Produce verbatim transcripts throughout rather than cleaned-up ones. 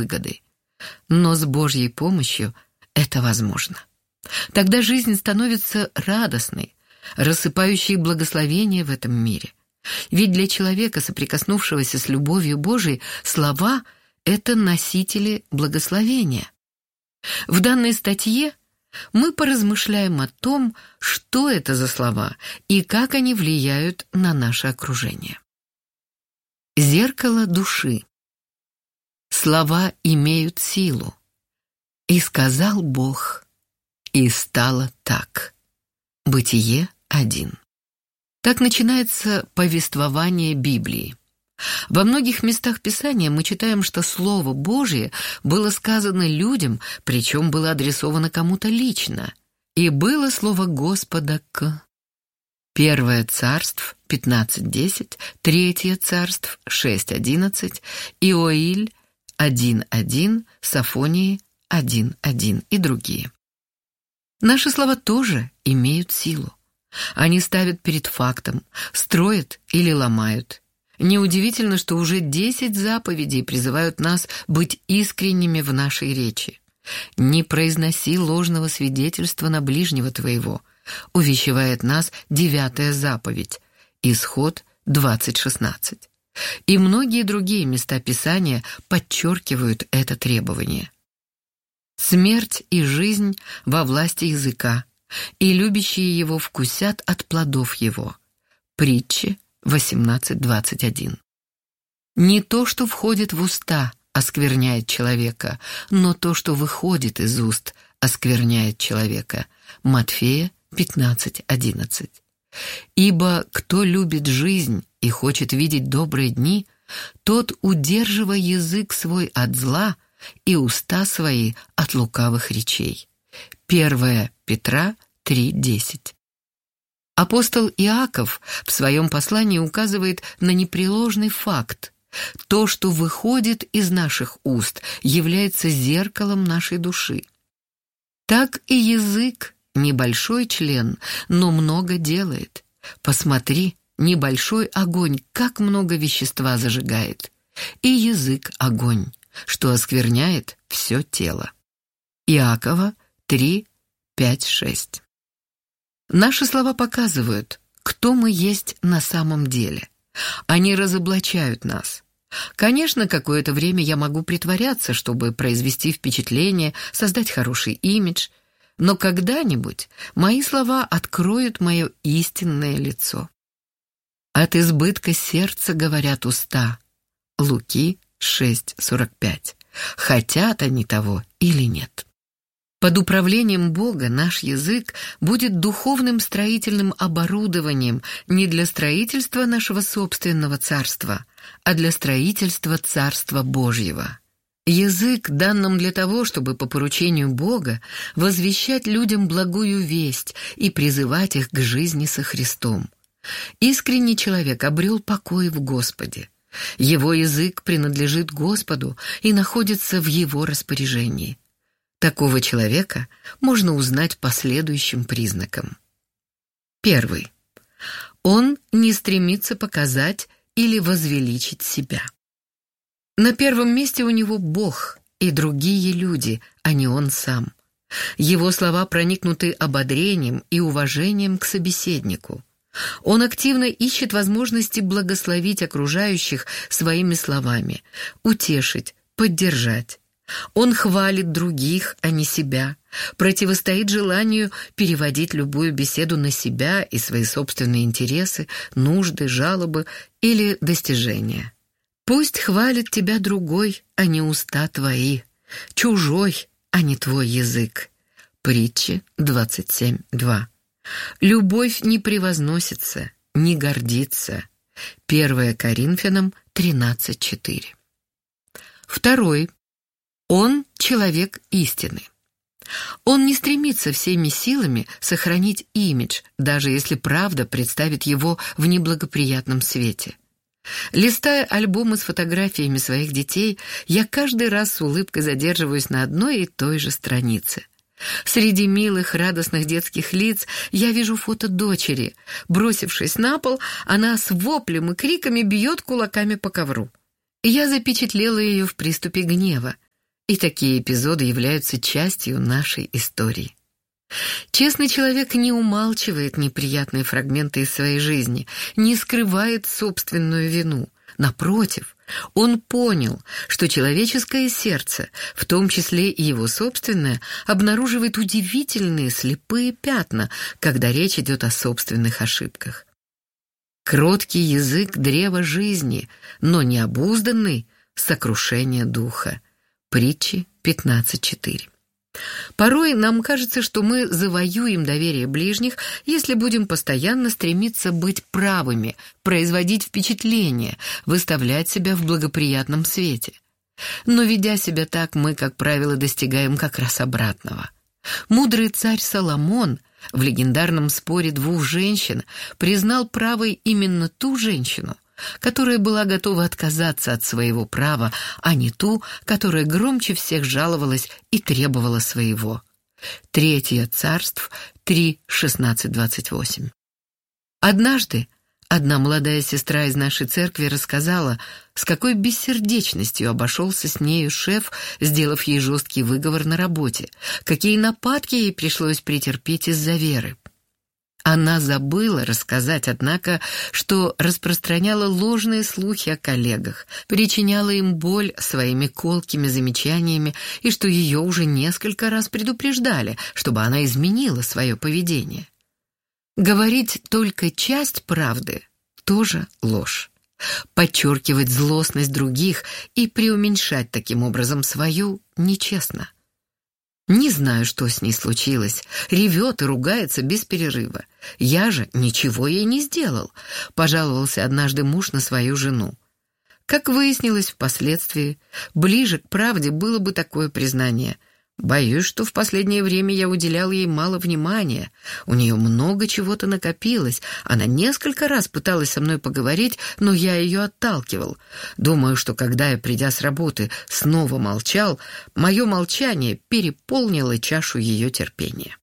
выгоды. Но с Божьей помощью это возможно. Тогда жизнь становится радостной, рассыпающей благословения в этом мире. Ведь для человека, соприкоснувшегося с любовью Божией, слова — это носители благословения. В данной статье мы поразмышляем о том, что это за слова и как они влияют на наше окружение. Зеркало души. Слова имеют силу. И сказал Бог, и стало так. Бытие один. Так начинается повествование Библии. Во многих местах Писания мы читаем, что Слово Божие было сказано людям, причем было адресовано кому-то лично. И было Слово Господа к... Первое Царств пятнадцать десять, Третье Царств шесть одиннадцать, Иоиль один один, Софонии один один и другие. Наши слова тоже имеют силу. Они ставят перед фактом, строят или ломают. Неудивительно, что уже десять заповедей призывают нас быть искренними в нашей речи. «Не произноси ложного свидетельства на ближнего твоего», увещевает нас девятая заповедь, Исход двадцать шестнадцать. И многие другие места Писания подчеркивают это требование. «Смерть и жизнь во власти языка, и любящие его вкусят от плодов его». Притчи восемнадцать двадцать один. Не то, что входит в уста, оскверняет человека, но то, что выходит из уст, оскверняет человека. Матфея пятнадцать одиннадцать. Ибо кто любит жизнь и хочет видеть добрые дни, тот, удерживая язык свой от зла и уста свои от лукавых речей. Первое Петра три десять. Апостол Иаков в своем послании указывает на непреложный факт. То, что выходит из наших уст, является зеркалом нашей души. Так и язык — небольшой член, но много делает. Посмотри, небольшой огонь, как много вещества зажигает. И язык — огонь, что оскверняет все тело. Иакова три пять шесть. Наши слова показывают, кто мы есть на самом деле. Они разоблачают нас. Конечно, какое-то время я могу притворяться, чтобы произвести впечатление, создать хороший имидж, но когда-нибудь мои слова откроют мое истинное лицо. От избытка сердца говорят уста. Луки шесть сорок пять. Хотят они того или нет. Под управлением Бога наш язык будет духовным строительным оборудованием не для строительства нашего собственного царства, а для строительства Царства Божьего. Язык дан нам для того, чтобы по поручению Бога возвещать людям благую весть и призывать их к жизни со Христом. Искренний человек обрел покой в Господе. Его язык принадлежит Господу и находится в Его распоряжении. Такого человека можно узнать по следующим признакам. Первый. Он не стремится показать или возвеличить себя. На первом месте у него Бог и другие люди, а не он сам. Его слова проникнуты ободрением и уважением к собеседнику. Он активно ищет возможности благословить окружающих своими словами, утешить, поддержать. Он хвалит других, а не себя, противостоит желанию переводить любую беседу на себя и свои собственные интересы, нужды, жалобы или достижения. Пусть хвалит тебя другой, а не уста твои, чужой, а не твой язык. Притчи двадцать семь два. Любовь не превозносится, не гордится. первое Коринфянам тринадцать четыре. Второй. Он человек истины. Он не стремится всеми силами сохранить имидж, даже если правда представит его в неблагоприятном свете. Листая альбомы с фотографиями своих детей, я каждый раз с улыбкой задерживаюсь на одной и той же странице. Среди милых, радостных детских лиц я вижу фото дочери. Бросившись на пол, она с воплем и криками бьет кулаками по ковру. Я запечатлела ее в приступе гнева. и такие эпизоды являются частью нашей истории. Честный человек не умалчивает неприятные фрагменты из своей жизни, не скрывает собственную вину. Напротив, он понял, что человеческое сердце, в том числе и его собственное, обнаруживает удивительные слепые пятна, когда речь идет о собственных ошибках. Кроткий язык — древо жизни, но необузданный — сокрушение духа. Притчи пятнадцать четыре. Порой нам кажется, что мы завоюем доверие ближних, если будем постоянно стремиться быть правыми, производить впечатление, выставлять себя в благоприятном свете. Но, ведя себя так, мы, как правило, достигаем как раз обратного. Мудрый царь Соломон в легендарном споре двух женщин признал правой именно ту женщину, которая была готова отказаться от своего права, а не ту, которая громче всех жаловалась и требовала своего. Третье царств три шестнадцать двадцать восемь. Однажды одна молодая сестра из нашей церкви рассказала, с какой бессердечностью обошелся с нею шеф, сделав ей жесткий выговор на работе, какие нападки ей пришлось претерпеть из-за веры. Она забыла рассказать, однако, что распространяла ложные слухи о коллегах, причиняла им боль своими колкими замечаниями и что ее уже несколько раз предупреждали, чтобы она изменила свое поведение. Говорить только часть правды — тоже ложь. Подчеркивать злостность других и преуменьшать таким образом свою — нечестно. Не знаю, что с ней случилось. Ревет и ругается без перерыва. Я же ничего ей не сделал, пожаловался однажды муж на свою жену. Как выяснилось впоследствии, ближе к правде было бы такое признание. Боюсь, что в последнее время я уделял ей мало внимания. У нее много чего-то накопилось. Она несколько раз пыталась со мной поговорить, но я ее отталкивал. Думаю, что когда я, придя с работы, снова молчал, мое молчание переполнило чашу ее терпения.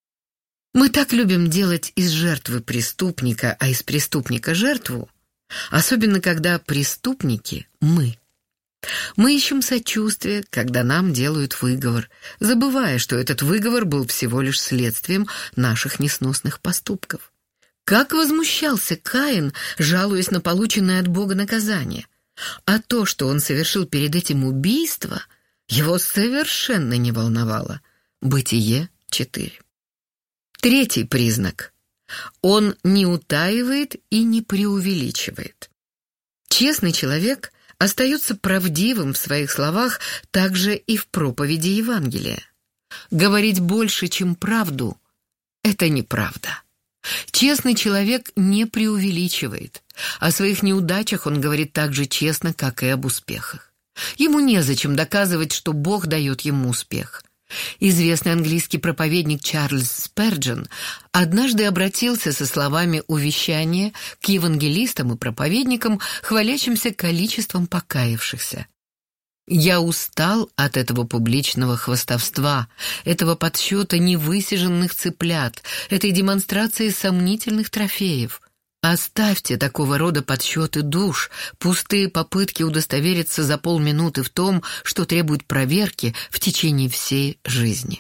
Мы так любим делать из жертвы преступника, а из преступника жертву, особенно когда преступники — мы. Мы ищем сочувствие, когда нам делают выговор, забывая, что этот выговор был всего лишь следствием наших несносных поступков. Как возмущался Каин, жалуясь на полученное от Бога наказание. А то, что он совершил перед этим убийство, его совершенно не волновало. Бытие четыре. Третий признак. Он не утаивает и не преувеличивает. Честный человек остается правдивым в своих словах также и в проповеди Евангелия. Говорить больше, чем правду — это неправда. Честный человек не преувеличивает. О своих неудачах он говорит так же честно, как и об успехах. Ему незачем доказывать, что Бог дает ему успех. Известный английский проповедник Чарльз Сперджен однажды обратился со словами увещания к евангелистам и проповедникам, хвалящимся количеством покаявшихся. «Я устал от этого публичного хвастовства, этого подсчета невысиженных цыплят, этой демонстрации сомнительных трофеев. Оставьте такого рода подсчеты душ, пустые попытки удостовериться за полминуты в том, что требует проверки в течение всей жизни».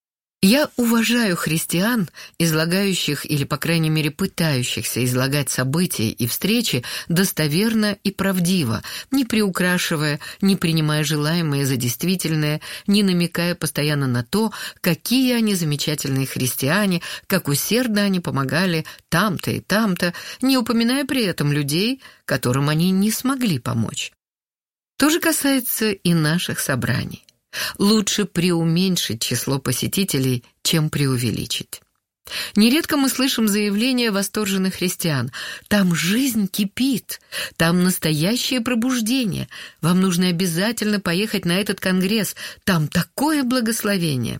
Я уважаю христиан, излагающих или, по крайней мере, пытающихся излагать события и встречи достоверно и правдиво, не приукрашивая, не принимая желаемое за действительное, не намекая постоянно на то, какие они замечательные христиане, как усердно они помогали там-то и там-то, не упоминая при этом людей, которым они не смогли помочь. То же касается и наших собраний. Лучше преуменьшить число посетителей, чем преувеличить. Нередко мы слышим заявления восторженных христиан: «Там жизнь кипит, там настоящее пробуждение, вам нужно обязательно поехать на этот конгресс, там такое благословение».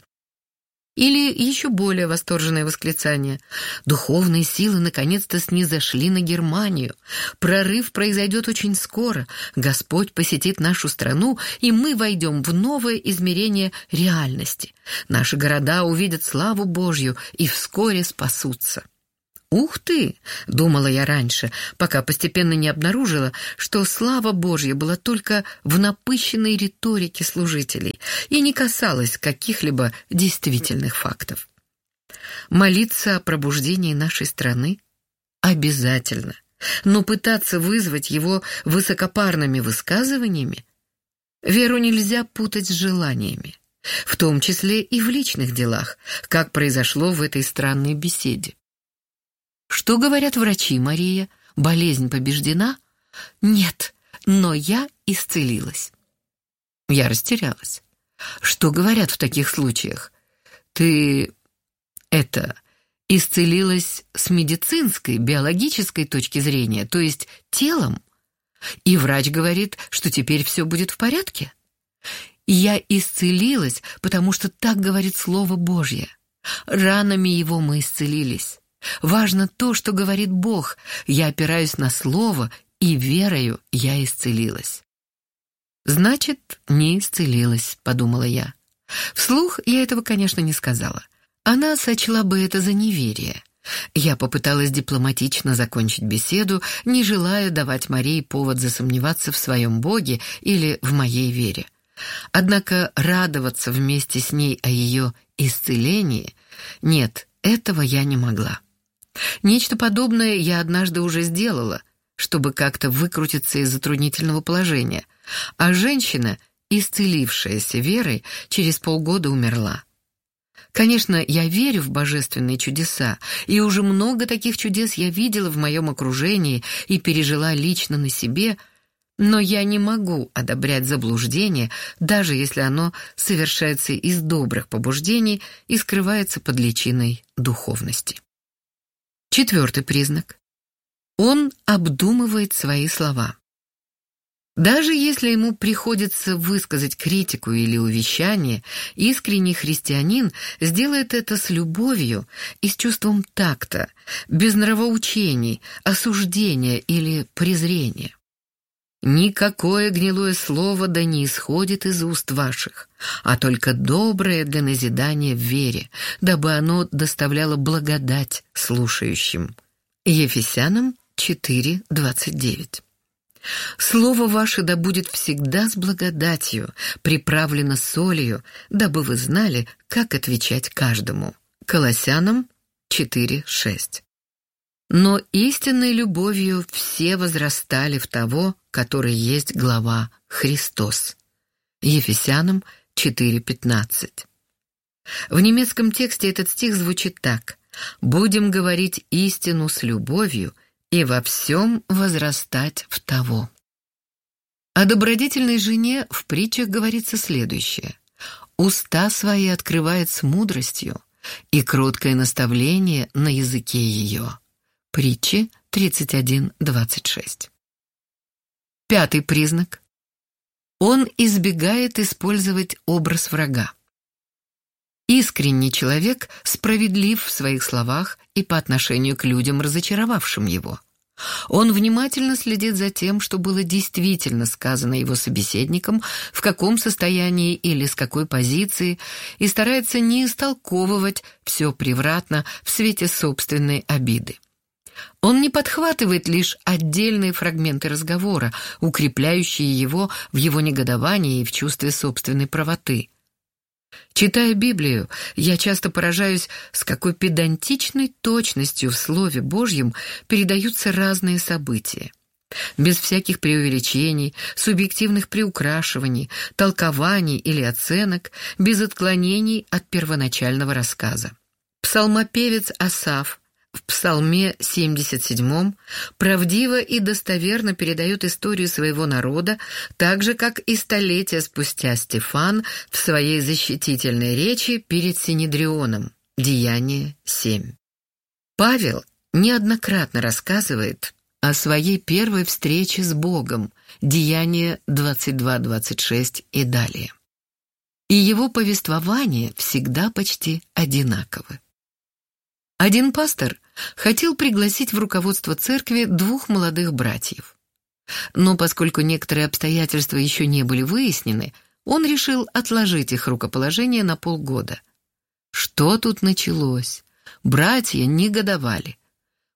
Или еще более восторженное восклицание: «Духовные силы наконец-то снизошли на Германию. Прорыв произойдет очень скоро. Господь посетит нашу страну, и мы войдем в новое измерение реальности. Наши города увидят славу Божью и вскоре спасутся». «Ух ты!» — думала я раньше, пока постепенно не обнаружила, что слава Божья была только в напыщенной риторике служителей и не касалась каких-либо действительных фактов. Молиться о пробуждении нашей страны? Обязательно. Но пытаться вызвать его высокопарными высказываниями? Веру нельзя путать с желаниями, в том числе и в личных делах, как произошло в этой странной беседе. Что говорят врачи, Мария? Болезнь побеждена? Нет, но я исцелилась. Я растерялась. Что говорят в таких случаях? Ты, это, исцелилась с медицинской, биологической точки зрения, то есть телом? И врач говорит, что теперь все будет в порядке? Я исцелилась, потому что так говорит Слово Божье. Ранами Его мы исцелились. Важно то, что говорит Бог. Я опираюсь на Слово, и верою я исцелилась. «Значит, не исцелилась», — подумала я. Вслух я этого, конечно, не сказала. Она сочла бы это за неверие. Я попыталась дипломатично закончить беседу, не желая давать Марии повод засомневаться в своем Боге или в моей вере. Однако радоваться вместе с ней о ее исцелении — нет, этого я не могла. Нечто подобное я однажды уже сделала, чтобы как-то выкрутиться из затруднительного положения, а женщина, исцелившаяся верой, через полгода умерла. Конечно, я верю в божественные чудеса, и уже много таких чудес я видела в моем окружении и пережила лично на себе, но я не могу одобрять заблуждение, даже если оно совершается из добрых побуждений и скрывается под личиной духовности. Четвертый признак. Он обдумывает свои слова. Даже если ему приходится высказать критику или увещание, искренний христианин сделает это с любовью и с чувством такта, без нравоучений, осуждения или презрения. «Никакое гнилое слово да не исходит из уст ваших, а только доброе для назидания в вере, дабы оно доставляло благодать слушающим». Ефесянам четыре двадцать девять. «Слово ваше да будет всегда с благодатью, приправлено солью, дабы вы знали, как отвечать каждому». Колоссянам четыре шесть. «Но истинной любовью все возрастали в того, который есть глава Христос». Ефесянам четыре пятнадцать. В немецком тексте этот стих звучит так: «Будем говорить истину с любовью и во всем возрастать в того». О добродетельной жене в притчах говорится следующее: «Уста свои открывает с мудростью, и кроткое наставление на языке ее». Притчи тридцать один двадцать шесть. Пятый признак. Он избегает использовать образ врага. Искренний человек справедлив в своих словах и по отношению к людям, разочаровавшим его. Он внимательно следит за тем, что было действительно сказано его собеседником, в каком состоянии или с какой позиции, и старается не истолковывать все превратно в свете собственной обиды. Он не подхватывает лишь отдельные фрагменты разговора, укрепляющие его в его негодовании и в чувстве собственной правоты. Читая Библию, я часто поражаюсь, с какой педантичной точностью в Слове Божьем передаются разные события. Без всяких преувеличений, субъективных приукрашиваний, толкований или оценок, без отклонений от первоначального рассказа. Псалмопевец Асаф в Псалме семьдесят седьмом правдиво и достоверно передает историю своего народа, так же, как и столетия спустя Стефан в своей защитительной речи перед Синедрионом. Деяние семь. Павел неоднократно рассказывает о своей первой встрече с Богом. Деяние двадцать два двадцать шесть и далее. И его повествования всегда почти одинаковы. Один пастор хотел пригласить в руководство церкви двух молодых братьев. Но поскольку некоторые обстоятельства еще не были выяснены, он решил отложить их рукоположение на полгода. Что тут началось? Братья негодовали.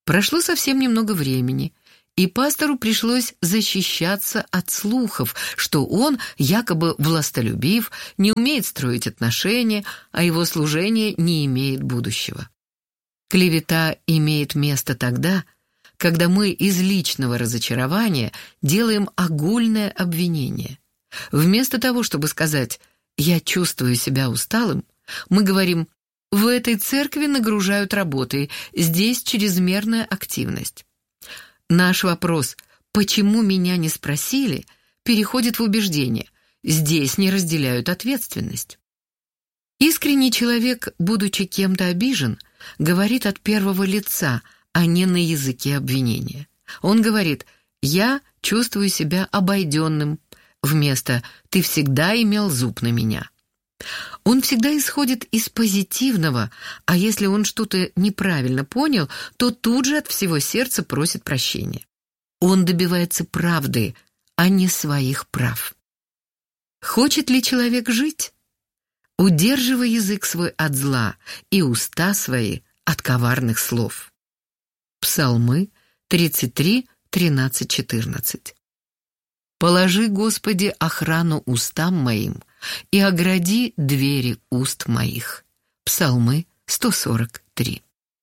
Прошло совсем немного времени, и пастору пришлось защищаться от слухов, что он якобы властолюбив, не умеет строить отношения, а его служение не имеет будущего. Клевета имеет место тогда, когда мы из личного разочарования делаем огульное обвинение. Вместо того, чтобы сказать «я чувствую себя усталым», мы говорим «в этой церкви нагружают работой, здесь чрезмерная активность». Наш вопрос «почему меня не спросили?» переходит в убеждение «здесь не разделяют ответственность». Искренний человек, будучи кем-то обижен, говорит от первого лица, а не на языке обвинения. Он говорит «я чувствую себя обойденным», вместо «ты всегда имел зуб на меня». Он всегда исходит из позитивного, а если он что-то неправильно понял, то тут же от всего сердца просит прощения. Он добивается правды, а не своих прав. Хочет ли человек жить? Удерживай язык свой от зла и уста свои от коварных слов. Псалмы тридцать три, тринадцать, четырнадцать. «Положи, Господи, охрану устам моим, и огради двери уст моих». Псалмы сто сорок три.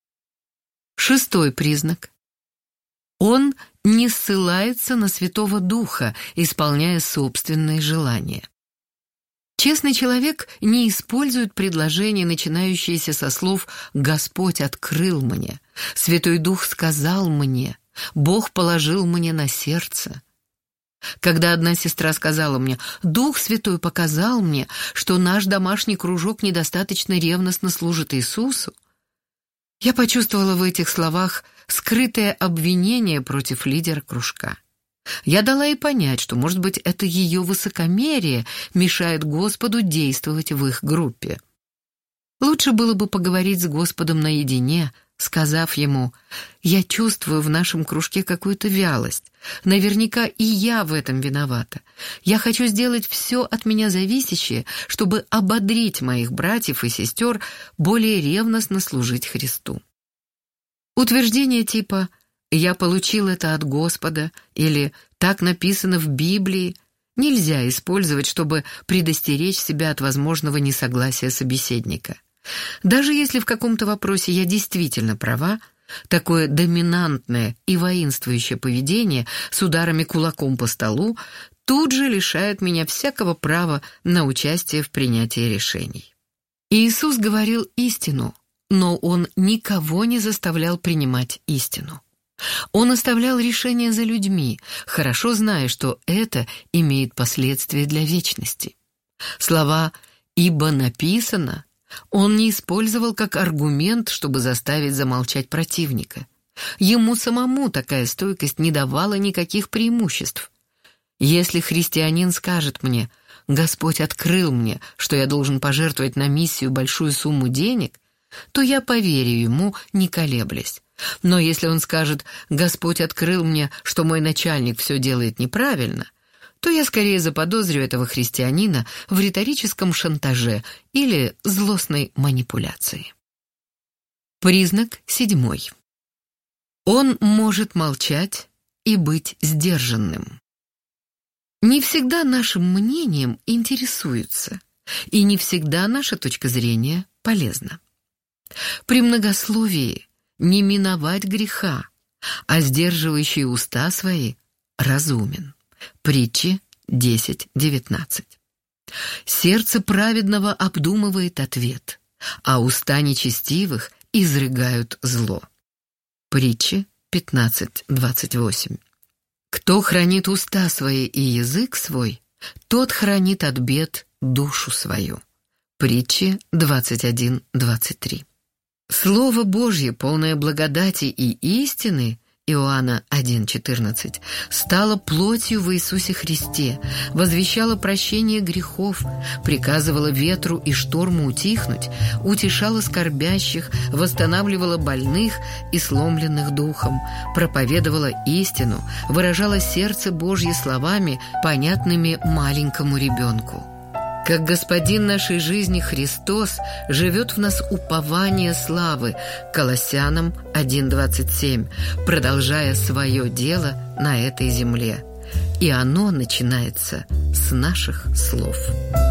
Шестой признак. Он не ссылается на Святого Духа, исполняя собственные желания. Честный человек не использует предложения, начинающиеся со слов «Господь открыл мне», «Святой Дух сказал мне», «Бог положил мне на сердце». Когда одна сестра сказала мне «Дух Святой показал мне, что наш домашний кружок недостаточно ревностно служит Иисусу», я почувствовала в этих словах скрытое обвинение против лидера кружка. Я дала ей понять, что, может быть, это ее высокомерие мешает Господу действовать в их группе. Лучше было бы поговорить с Господом наедине, сказав ему «Я чувствую в нашем кружке какую-то вялость. Наверняка и я в этом виновата. Я хочу сделать все от меня зависящее, чтобы ободрить моих братьев и сестер более ревностно служить Христу». Утверждение типа «Я получил это от Господа» или «Так написано в Библии» нельзя использовать, чтобы предостеречь себя от возможного несогласия собеседника. Даже если в каком-то вопросе я действительно права, такое доминантное и воинствующее поведение с ударами кулаком по столу тут же лишает меня всякого права на участие в принятии решений. Иисус говорил истину, но Он никого не заставлял принимать истину. Он оставлял решение за людьми, хорошо зная, что это имеет последствия для вечности. Слова «ибо написано» Он не использовал как аргумент, чтобы заставить замолчать противника. Ему самому такая стойкость не давала никаких преимуществ. Если христианин скажет мне «Господь открыл мне, что я должен пожертвовать на миссию большую сумму денег», то я поверю ему, не колеблясь. Но если он скажет «Господь открыл мне, что мой начальник все делает неправильно», то я скорее заподозрю этого христианина в риторическом шантаже или злостной манипуляции. Признак седьмой. Он может молчать и быть сдержанным. Не всегда нашим мнением интересуются, и не всегда наша точка зрения полезна. При многословии не миновать греха, а сдерживающий уста свои разумен. Притчи десять девятнадцать. Сердце праведного обдумывает ответ, а уста нечестивых изрыгают зло. Притчи пятнадцать двадцать восемь. Кто хранит уста свои и язык свой, тот хранит от бед душу свою. Притчи двадцать один двадцать три. Слово Божье, полное благодати и истины, Иоанна один четырнадцать, стало плотью в Иисусе Христе, возвещало прощение грехов, приказывало ветру и шторму утихнуть, утешало скорбящих, восстанавливало больных и сломленных духом, проповедовало истину, выражало сердце Божье словами, понятными маленькому ребенку. Как Господин нашей жизни Христос живет в нас упование славы, Колоссянам один двадцать семь, продолжая свое дело на этой земле. И оно начинается с наших слов.